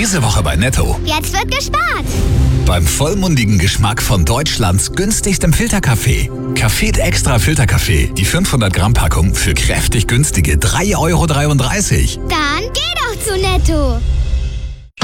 Diese Woche bei Netto. Jetzt wird gespart. Beim vollmundigen Geschmack von Deutschlands günstigstem Filterkaffee. Café Extra Filterkaffee. Die 500 Gramm Packung für kräftig günstige 3,33 €. Dann geh doch zu Netto.